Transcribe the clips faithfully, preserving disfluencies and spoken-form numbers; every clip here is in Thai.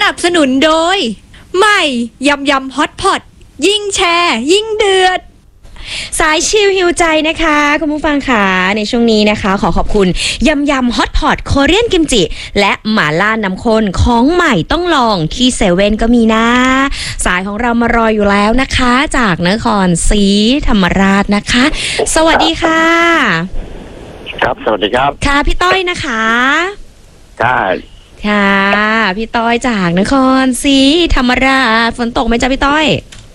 นับสนุนโดยใหม่ยำยำฮอตพอตยิ่งแชร์ยิ่งเดือดสายชิลฮิวใจนะคะคุณผู้ฟังค่ะในช่วงนี้นะคะขอขอบคุณยำยำฮอตพอตโคเรียนกิมจิและหม่าล่าน้ำข้นของใหม่ต้องลองที่เซเว่นก็มีนะสายของเรามารออยู่แล้วนะคะจากนครศรีธรรมราชนะคะสวัสดีค่ะครับสวัสดีครับค่ะพี่ต้อยนะคะค่ะค่ะพี่ต้อยจากนครศรีธรรมราชฝนตกไหมจ๊ะพี่ต้อย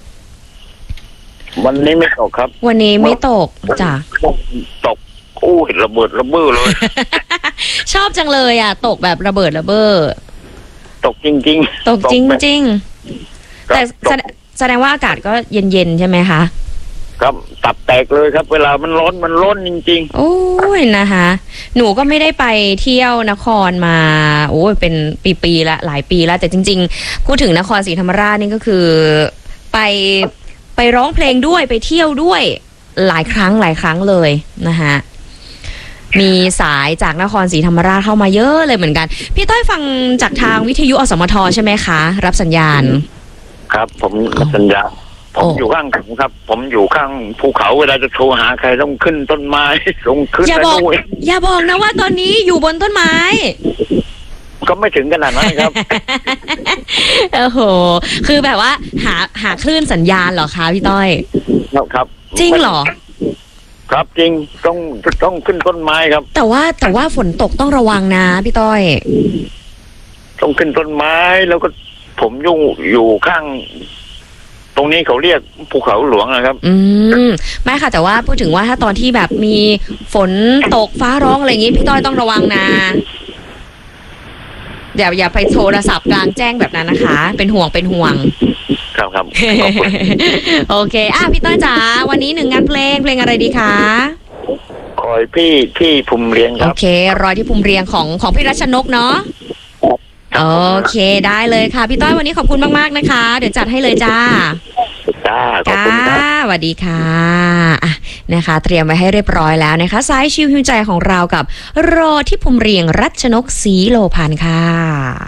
วันนี้ไม่ตกครับวันนี้ไม่ตกจ้ะตกอู้เห็นระเบิดระเบ้อเลยชอบจังเลยอ่ะตกแบบระเบิดระเบ้อตกจริงๆตกจริงๆแต่แสดงว่าอากาศก็เย็นๆใช่ไหมคะครับตับแตกเลยครับเวลามันร้อนมันร้อนจริงๆโอ้ยนะคะหนูก็ไม่ได้ไปเที่ยวนครมาโอ้ยเป็นปีๆละหลายปีแล้วแต่จริงๆพูดถึงนครศรีธรรมราชนี่ก็คือไปไปร้องเพลงด้วยไปเที่ยวด้วยหลายครั้งหลายครั้งเลยนะคะมีสายจากนครศรีธรรมราชเข้ามาเยอะเลยเหมือนกันพี่ต้อยฟังจากทางวิทยุอสมทใช่ไหมคะรับสัญญาณครับผมรับสัญญาณผมอยู่ข้างผมครับผมอยู่ข้างภูเขาเวลาจะโทรหาใครต้องขึ้นต้นไม้ลงขึ้นอย่าบอกอย่าบอกนะว่าตอนนี้อยู่บนต้นไม้ก็ไม่ถึงขนาดนั้นครับโอ้โหคือแบบว่าหาหาคลื่นสัญญาณเหรอคะพี่ต้อยครับจริงเหรอครับจริงต้องต้องขึ้นต้นไม้ครับแต่ว่าแต่ว่าฝนตกต้องระวังนะพี่ต้อยต้องขึ้นต้นไม้แล้วก็ผมยุ่งอยู่ข้างตรงนี้เขาเรียกภูเขาหลวงนะครับอืมไม่ค่ะแต่ว่าพูดถึงว่าถ้าตอนที่แบบมีฝนตกฟ้าร้องอะไรอย่างงี้พี่ต้อยต้องระวังนะอย่าอย่าไปโทรศัพท์กลางแจ้งแบบนั้นนะคะเป็นห่วงเป็นห่วงครับครับโอเคอ่ะพี่ต้อยจ๋าวันนี้หนึ่งงานเพลงเพลงอะไรดีคะคอยพี่พี่ภูมิเรียงครับโอเครอยที่ภูมิเรียงของของพี่รัชนกเนาะโอเคได้เลยค่ะพี่ต้อยวันนี้ขอบคุณมากๆนะคะเดี๋ยวจัดให้เลยจ้าจ้าขอบคุณครับสวัสดีค่ะอ่ะนะคะเตรียมไว้ให้เรียบร้อยแล้วนะคะสายชิวหิวใจของเรากับรอที่ภูมิเรียงรัชนกศรีโลภานค่ะ